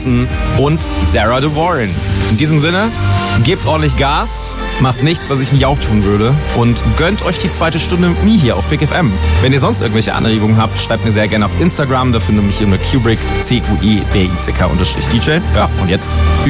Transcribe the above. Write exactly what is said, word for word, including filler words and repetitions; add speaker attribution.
Speaker 1: und Sarah De Warren. In diesem Sinne, gebt ordentlich Gas, macht nichts, was ich nicht auch tun würde und gönnt euch die zweite Stunde mit mir hier auf Big F M. Wenn ihr sonst irgendwelche Anregungen habt, schreibt mir sehr gerne auf Instagram, da findet ihr mich unter Kubrick, C U I B I C K D J. Ja, und jetzt